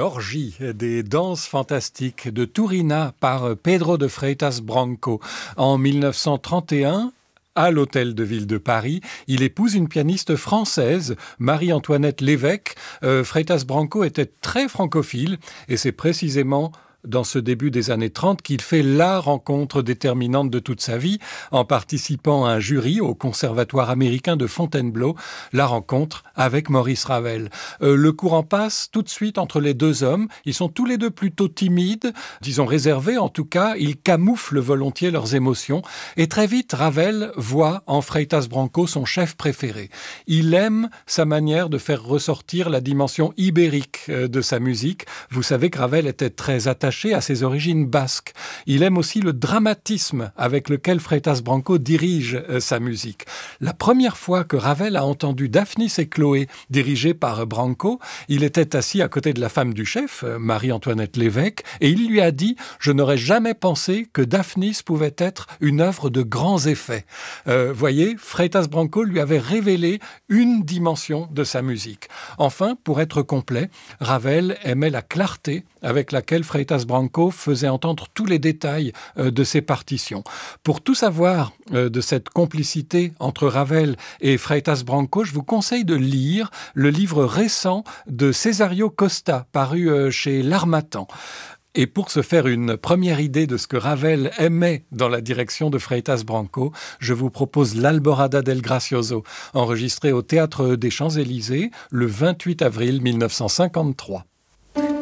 l'orgie des danses fantastiques de Turina par Pedro de Freitas Branco. En 1931, à l'Hôtel de Ville de Paris, il épouse une pianiste française, Marie-Antoinette Lévesque. Freitas Branco était très francophile et c'est précisément dans ce début des années 30 qu'il fait la rencontre déterminante de toute sa vie en participant à un jury au Conservatoire américain de Fontainebleau, la rencontre avec Maurice Ravel. Le courant passe tout de suite entre les deux hommes. Ils sont tous les deux plutôt timides, disons réservés en tout cas. Ils camouflent volontiers leurs émotions. Et très vite, Ravel voit en Freitas Branco son chef préféré. Il aime sa manière de faire ressortir la dimension ibérique de sa musique. Vous savez que Ravel était très attaché à ses origines basques. Il aime aussi le dramatisme avec lequel Freitas Branco dirige sa musique. La première fois que Ravel a entendu Daphnis et Chloé dirigés par Branco, il était assis à côté de la femme du chef, Marie-Antoinette Lévesque, et il lui a dit « Je n'aurais jamais pensé que Daphnis pouvait être une œuvre de grands effets. » Voyez, Freitas Branco lui avait révélé une dimension de sa musique. Enfin, pour être complet, Ravel aimait la clarté avec laquelle Freitas Branco faisait entendre tous les détails de ses partitions. Pour tout savoir de cette complicité entre Ravel et Freitas Branco, je vous conseille de lire le livre récent de Cesario Costa, paru chez L'Harmattan. Et pour se faire une première idée de ce que Ravel aimait dans la direction de Freitas Branco, je vous propose l'Alborada del Gracioso, enregistré au Théâtre des Champs-Élysées le 28 avril 1953.